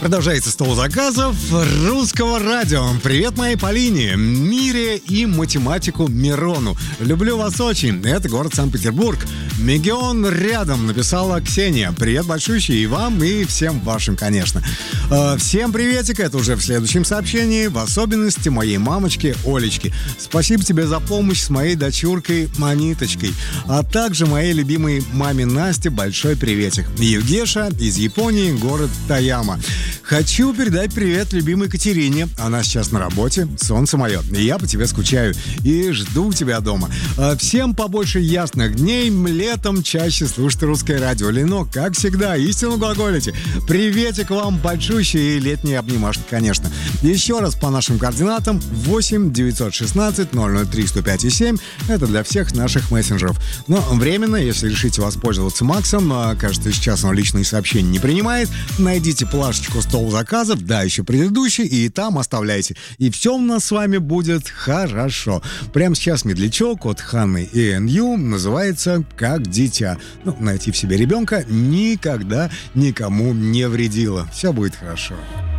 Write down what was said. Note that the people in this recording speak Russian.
Продолжается стол заказов русского радио. Привет моей Полине, Мире и математику Мирону. Люблю вас очень. Это город Санкт-Петербург. Мегион рядом, написала Ксения. Привет большущий и вам, и всем вашим, конечно. Всем приветик, это уже в следующем сообщении. В особенности моей мамочке Олечке. Спасибо тебе за помощь с моей дочуркой Маниточкой. А также моей любимой маме Насте большой приветик. Евгеша из Японии, город Таяма. Хочу передать привет любимой Катерине. Она сейчас на работе. Солнце мое. Я по тебе скучаю и жду тебя дома. Всем побольше ясных дней. Летом чаще слушайте русское радио. Ленок, как всегда, истину глаголите. Приветик вам большущий и летние обнимашки, конечно. Еще раз по нашим координатам: 8 916 003 105 7. Это для всех наших мессенджеров. Но временно, если решите воспользоваться Максом, кажется, сейчас он личные сообщения не принимает, найдите плашечку «Стол заказов», да, еще предыдущий, и там оставляйте. И все у нас с вами будет хорошо. Прямо сейчас медлячок от Ханны и НЮ называется «Как дитя». Найти в себе ребенка никогда никому не вредило. Все будет хорошо.